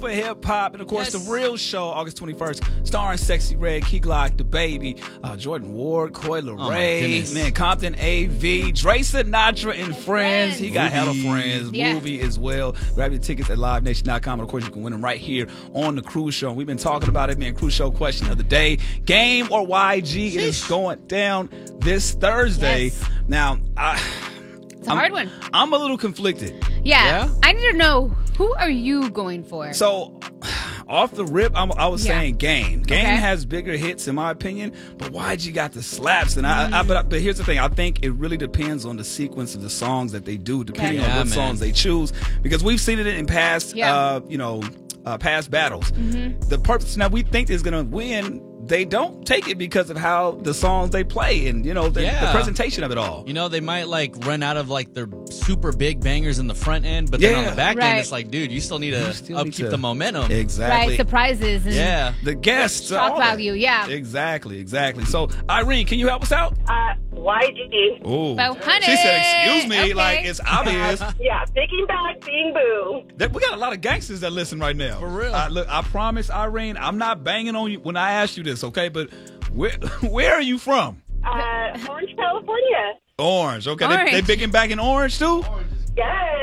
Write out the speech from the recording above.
for hip hop, and of course the real show, August 21st, starring Sexy Red, Key Glock, the Baby, Jordan Ward, Coy Leray, man, Compton AV, Dre Sinatra and Friends. He got hella friends. Movie as well. Grab your tickets at livenation.com. And of course, you can win them right here on the Cruise Show. We've been talking about it, man. Cruise Show question of the day: Game or YG? It is going down this Thursday. Now, it's a hard one. I'm a little conflicted. Yeah. I need to know, who are you going for? So, off the rip, I was saying Game. Game has bigger hits, in my opinion, but YG got the slaps. And but here's the thing. I think it really depends on the sequence of the songs that they do, depending on what songs they choose. Because we've seen it in past, past battles. The person that we think is going to win, they don't take it because of how the songs they play and, the presentation of it all. They might, run out of, their super big bangers in the front end, but then on the back end, it's like, dude, you still need to upkeep the momentum. Exactly. Right, surprises. And the guests. Shock value, Exactly. So, Irene, can you help us out? YG. Oh, well, honey. She said, excuse me, it's obvious. Picking back, being boo. We got a lot of gangsters that listen right now. For real. Look, I promise, Irene, I'm not banging on you when I ask you this, okay? But where are you from? Orange, California. Orange, okay. They big and back in Orange, too? Yes.